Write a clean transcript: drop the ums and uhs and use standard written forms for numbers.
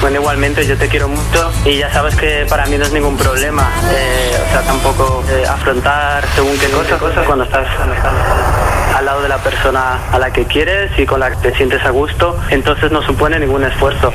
Bueno, igualmente yo te quiero mucho y ya sabes que para mí no es ningún problema, o sea, tampoco afrontar según qué cosas cuando estás al lado de la persona a la que quieres y con la que te sientes a gusto, entonces no supone ningún esfuerzo.